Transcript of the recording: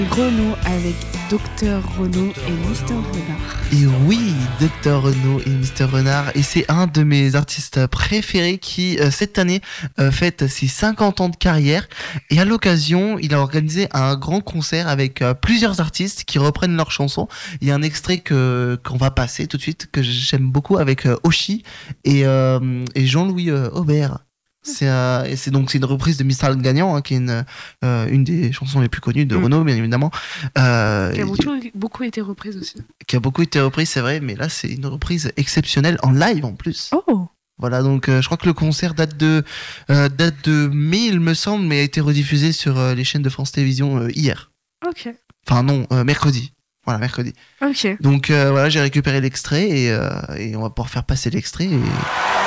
Renaud avec Dr Renaud et Mister Renard. Et oui, Dr Renaud et Mister Renard. Et c'est un de mes artistes préférés qui, cette année, fête ses 50 ans de carrière. Et à l'occasion, il a organisé un grand concert avec plusieurs artistes qui reprennent leurs chansons. Il y a un extrait qu'on va passer tout de suite, que j'aime beaucoup, avec Oshi et Jean-Louis Aubert. C'est une reprise de Mistral Gagnant, hein, qui est une des chansons les plus connues de Renaud, bien évidemment. Qui a beaucoup été reprise aussi. Qui a beaucoup été reprise, c'est vrai, mais là c'est une reprise exceptionnelle en live en plus. Oh. Voilà, donc je crois que le concert date de mai, il me semble, mais a été rediffusé sur les chaînes de France Télévisions hier. Ok. Enfin non, mercredi. Voilà, mercredi. Ok. Donc voilà, j'ai récupéré l'extrait et on va pouvoir faire passer l'extrait.